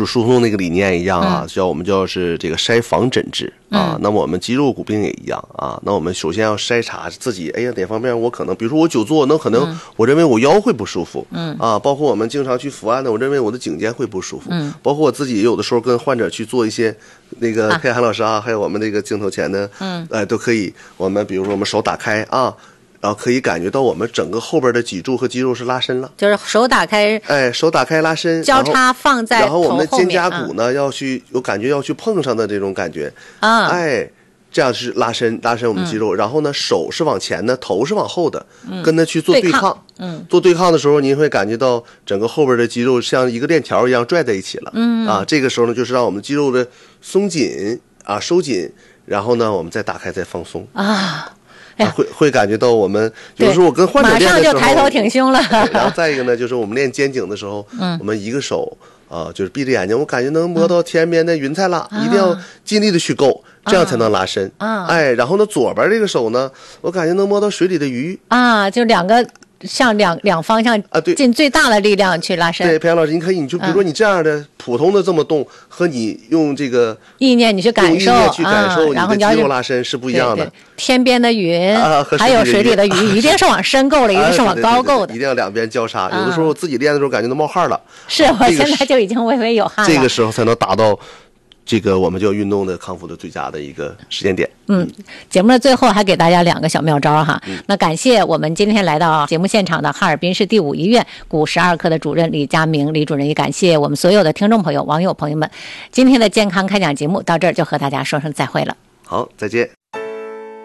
主疏松那个理念一样啊，我们叫是这个筛防诊治啊。那么我们肌肉骨病也一样啊。那我们首先要筛查自己，哎呀哪方面我可能，比如说我久坐，那可能我认为我腰会不舒服，包括我们经常去伏案的，我认为我的颈肩会不舒服，包括我自己有的时候跟患者去做一些那个佩涵老师啊，还有我们那个镜头前的，都可以。我们比如说我们手打开啊。然后可以感觉到我们整个后边的脊柱和肌肉是拉伸了， 就是手打开， 手打开拉伸， 交叉放在头后面， 然后我们的肩胛骨呢要去有感觉要去碰上的这种感觉啊，这样是拉伸我们肌肉，然后呢手是往前的，头是往后的，跟它去做对抗，做对抗的时候您会感觉到整个后边的肌肉像一个链条一样拽在一起了，这个时候呢就是让我们肌肉的松紧啊收紧，然后呢我们再打开再放松啊。会感觉到我们有时候我跟患者练的时候， 马上就抬头挺胸了。 然后再一个呢，就是我们练肩颈的时候，我们一个手就是闭着眼睛，我感觉能摸到天边的云彩了，一定要尽力的去够，这样才能拉伸。然后呢，左边这个手呢，我感觉能摸到水里的鱼啊，就两个。向两方向啊，对， 尽最大的力量去拉伸。 对，培阳老师，你就比如说你这样的普通的这么动，和你用这个意念你去感受， 然后你的肌肉拉伸是不一样的。 对天边的云还有水里的鱼，一定是往深够的，一定是往高够的， 一定要两边交叉。有的时候我自己练的时候感觉都冒汗了， 是我现在就已经微微有汗了。 这个时候才能达到。这个我们叫运动的康复的最佳的一个时间点。 节目的最后还给大家2个小妙招哈。那感谢我们今天来到节目现场的哈尔滨市第5医院骨12科的主任李佳明李主任，也感谢我们所有的听众朋友、网友朋友们。今天的健康开讲节目到这儿就和大家说声再会了。 好，再见。